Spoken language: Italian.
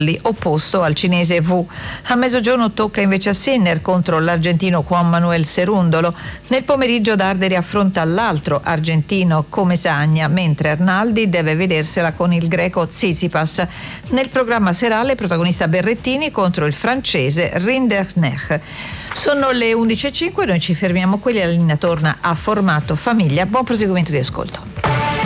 opposto al cinese Wu. A mezzogiorno tocca invece a Sinner contro l'argentino Juan Manuel Cerundolo. Nel pomeriggio Darderi affronta l'altro argentino Comesaña, mentre Arnaldi deve vedersela con il greco Tsitsipas. Nel programma serale protagonista Berrettini contro il francese Rinderknecht. Sono le 11:05, noi ci fermiamo qui, la linea torna a formato famiglia. Buon proseguimento di ascolto.